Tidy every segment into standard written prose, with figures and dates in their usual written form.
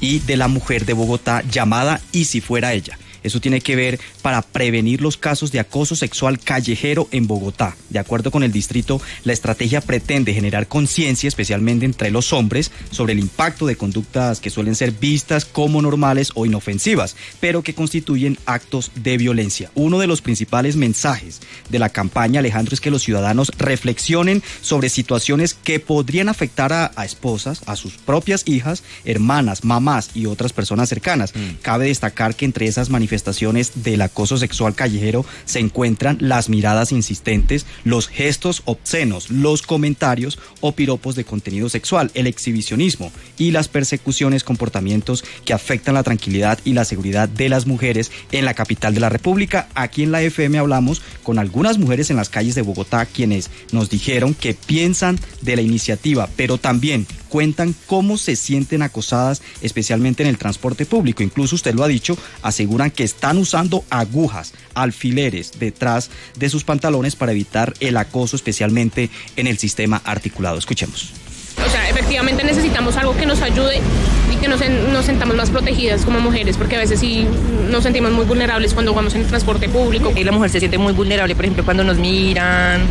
y de la mujer de Bogotá llamada Y si fuera ella. Eso tiene que ver para prevenir los casos de acoso sexual callejero en Bogotá. De acuerdo con el distrito, la estrategia pretende generar conciencia, especialmente entre los hombres, sobre el impacto de conductas que suelen ser vistas como normales o inofensivas, pero que constituyen actos de violencia. Uno de los principales mensajes de la campaña, Alejandro, es que los ciudadanos reflexionen sobre situaciones que podrían afectar a esposas, a sus propias hijas, hermanas, mamás y otras personas cercanas. Cabe destacar que entre esas manifestaciones del acoso sexual callejero se encuentran las miradas insistentes, los gestos obscenos, los comentarios o piropos de contenido sexual, el exhibicionismo y las persecuciones, comportamientos que afectan la tranquilidad y la seguridad de las mujeres en la capital de la República. Aquí en la FM hablamos con algunas mujeres en las calles de Bogotá, quienes nos dijeron que piensan de la iniciativa, pero también cuentan cómo se sienten acosadas, especialmente en el transporte público. Incluso usted lo ha dicho, aseguran que están usando agujas, alfileres detrás de sus pantalones para evitar el acoso, especialmente en el sistema articulado. Escuchemos. O sea, efectivamente necesitamos algo que nos ayude y que nos sentamos más protegidas como mujeres, porque a veces sí nos sentimos muy vulnerables cuando vamos en el transporte público. Y la mujer se siente muy vulnerable, por ejemplo, cuando nos miran,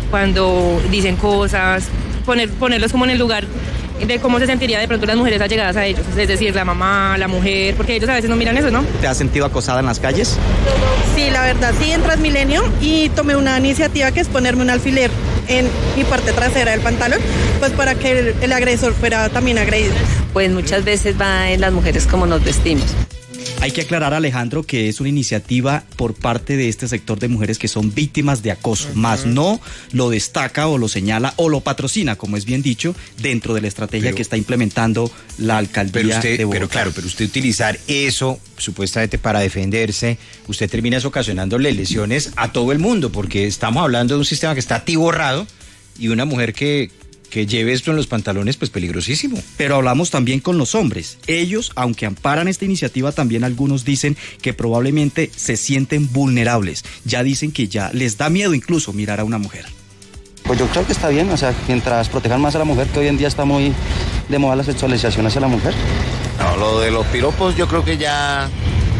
cuando dicen cosas, ponerlos como en el lugar de cómo se sentiría de pronto las mujeres allegadas a ellos, es decir, la mamá, la mujer, porque ellos a veces no miran eso, ¿no? ¿Te has sentido acosada en las calles? Sí, la verdad, sí, en Transmilenio, y tomé una iniciativa que es ponerme un alfiler en mi parte trasera del pantalón, pues para que el agresor fuera también agredido. Pues muchas veces va en las mujeres como nos vestimos. Hay que aclarar, Alejandro, que es una iniciativa por parte de este sector de mujeres que son víctimas de acoso, más no lo destaca o lo señala o lo patrocina, como es bien dicho, dentro de la estrategia que está implementando la alcaldía de Bogotá. Pero usted utilizar eso supuestamente para defenderse, usted termina ocasionándole lesiones a todo el mundo, porque estamos hablando de un sistema que está atiborrado y una mujer que lleve esto en los pantalones, pues peligrosísimo. Pero hablamos también con los hombres. Ellos, aunque amparan esta iniciativa, también algunos dicen que probablemente se sienten vulnerables. Ya dicen que ya les da miedo incluso mirar a una mujer. Pues yo creo que está bien, o sea, mientras protejan más a la mujer, que hoy en día está muy de moda la sexualización hacia la mujer. No, lo de los piropos yo creo que ya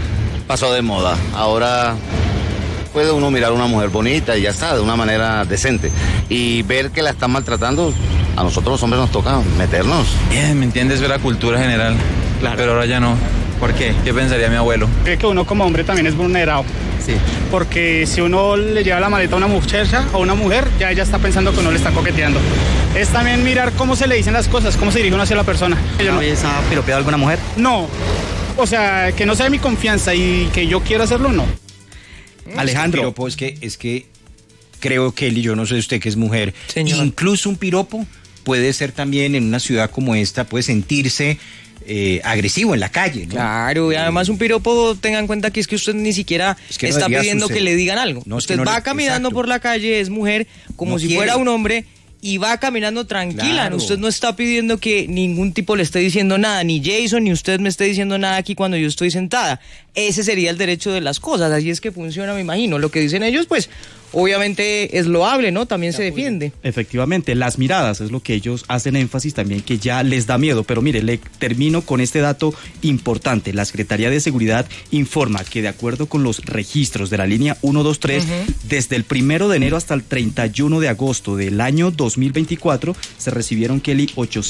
pasó de moda. Ahora puede uno mirar a una mujer bonita y ya está, de una manera decente. Y ver que la están maltratando, a nosotros los hombres nos toca meternos. Bien, ¿me entiendes? Ver la cultura general. Claro. Pero ahora ya no. ¿Por qué? ¿Qué pensaría mi abuelo? Creo que uno como hombre también es vulnerado. Sí. Porque si uno le lleva la maleta a una muchacha o una mujer, ya ella está pensando que uno le está coqueteando. Es también mirar cómo se le dicen las cosas, cómo se dirige uno hacia la persona. ¿Sabes ha piropeado a alguna mujer? No. O sea, que no sea de mi confianza y que yo quiera hacerlo, no. Alejandro. Piropo es que creo, Kelly, yo no sé usted que es mujer, señor, incluso un piropo puede ser también en una ciudad como esta, puede sentirse agresivo en la calle, ¿no? Claro, y además un piropo, tengan en cuenta que es que usted ni siquiera está pidiendo que le digan algo. No, usted va caminando por la calle, es mujer, como si fuera un hombre, y va caminando tranquila. Claro. Usted no está pidiendo que ningún tipo le esté diciendo nada, ni Jason, ni usted me esté diciendo nada aquí cuando yo estoy sentada. Ese sería el derecho de las cosas, así es que funciona, me imagino. Lo que dicen ellos, pues, obviamente es loable, ¿no? También se defiende. Efectivamente, las miradas es lo que ellos hacen énfasis también, que ya les da miedo. Pero mire, le termino con este dato importante. La Secretaría de Seguridad informa que de acuerdo con los registros de la línea 123, desde el 1 de enero hasta el 31 de agosto del año 2024, se recibieron, Kelly,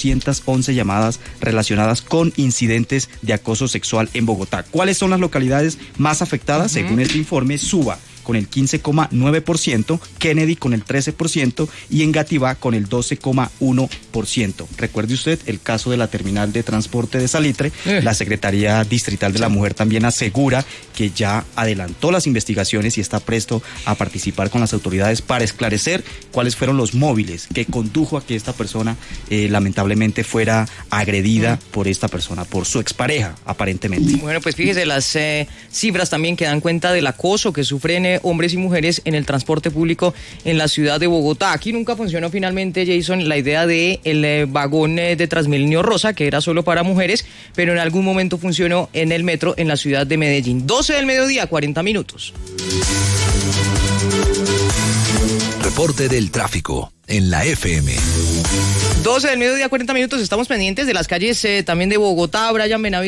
811 llamadas relacionadas con incidentes de acoso sexual en Bogotá. ¿Cuáles son las localidades más afectadas? Según este informe, Suba con el 15,9%, Kennedy con el 13% y Engativá con el 12,1%. Recuerde usted el caso de la terminal de transporte de Salitre. La Secretaría Distrital de la Mujer también asegura que ya adelantó las investigaciones y está presto a participar con las autoridades para esclarecer cuáles fueron los móviles que condujo a que esta persona lamentablemente fuera agredida por esta persona, por su expareja, aparentemente. Bueno, pues fíjese, las cifras también que dan cuenta del acoso que sufren hombres y mujeres en el transporte público en la ciudad de Bogotá. Aquí nunca funcionó finalmente, Jason, la idea de el vagón de Transmilenio Rosa, que era solo para mujeres, pero en algún momento funcionó en el metro en la ciudad de Medellín. 12 del mediodía, 40 minutos. Reporte del tráfico en la FM. 12 del mediodía, 40 minutos. Estamos pendientes de las calles también de Bogotá. Brian Benavides.